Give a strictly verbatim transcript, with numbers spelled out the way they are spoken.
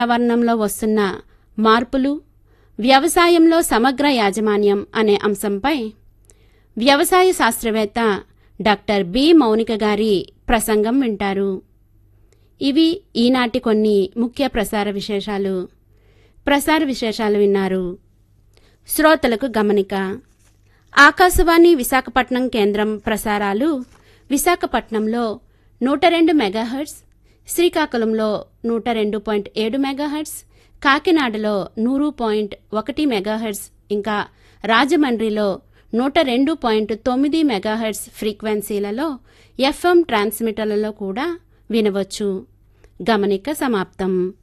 వాతావరణంలో వస్తున్న మార్పులు, వ్యవసాయంలో సమగ్ర యాజమాన్యం అనే అంశంపై వ్యవసాయ శాస్త్రవేత్త డాక్టర్ బి మౌనిక గారి ప్రసంగం వింటారు. ఇవి ఈనాటి కొన్ని ముఖ్య ప్రసార విశేషాలు. ప్రసార విశేషాలు విన్నారు. శ్రోతలకు గమనిక. ఆకాశవాణి విశాఖపట్నం కేంద్రం ప్రసారాలు విశాఖపట్నంలో నూట రెండు మెగాహెర్ట్జ్, శ్రీకాకుళంలో నూట రెండు పాయింట్ ఏడు మెగాహెర్ట్జ్, కాకినాడలో నూరు పాయింట్ ఒకటి మెగాహెర్ట్జ్, ఇంకా రాజమండ్రిలో నూట రెండు పాయింట్ తొమ్మిది మెగాహెర్ట్జ్ ఫ్రీక్వెన్సీలలో ఎఫ్ఎం ట్రాన్స్మిటర్లలో కూడా వినవచ్చు. గమనిక సమాప్తం.